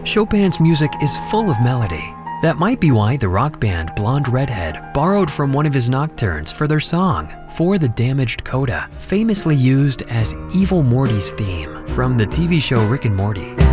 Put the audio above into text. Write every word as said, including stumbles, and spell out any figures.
Chopin's music is full of melody. That might be why the rock band Blonde Redhead borrowed from one of his nocturnes for their song, For the Damaged Coda, famously used as Evil Morty's theme from the T V show Rick and Morty.